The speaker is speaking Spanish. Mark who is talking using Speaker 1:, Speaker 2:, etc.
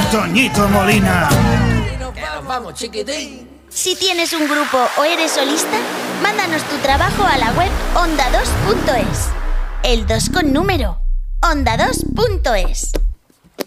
Speaker 1: Toñito Molina.
Speaker 2: Nos vamos, chiquitín.
Speaker 3: Si tienes un grupo o eres solista, mándanos tu trabajo a la web onda2.es. El 2 con número. onda2.es.